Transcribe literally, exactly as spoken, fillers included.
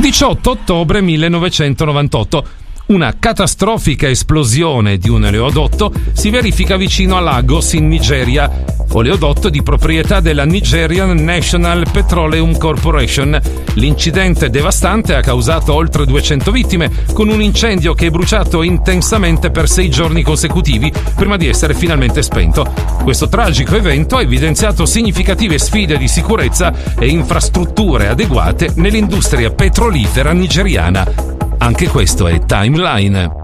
diciotto ottobre millenovecentonovantotto. Una catastrofica esplosione di un oleodotto si verifica vicino a Lagos in Nigeria, oleodotto di proprietà della Nigerian National Petroleum Corporation. L'incidente devastante ha causato oltre duecento vittime, con un incendio che è bruciato intensamente per sei giorni consecutivi prima di essere finalmente spento. Questo tragico evento ha evidenziato significative sfide di sicurezza e infrastrutture adeguate nell'industria petrolifera nigeriana. Anche questo è Timeline.